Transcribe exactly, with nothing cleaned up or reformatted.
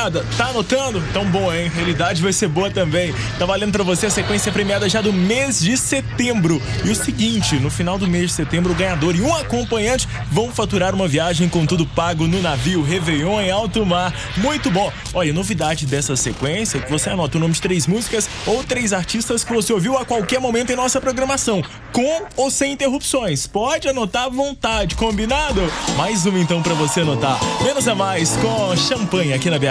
Combinado? Tá anotando? Então bom, hein? Realidade vai ser boa também. Tá valendo pra você a sequência premiada já do mês de setembro. E o seguinte, no final do mês de setembro, o ganhador e um acompanhante vão faturar uma viagem com tudo pago no navio Réveillon em alto mar. Muito bom. Olha, novidade dessa sequência é que você anota o nome de três músicas ou três artistas que você ouviu a qualquer momento em nossa programação, com ou sem interrupções. Pode anotar à vontade, combinado? Mais uma então pra você anotar. Menos é mais com champanhe aqui na B R.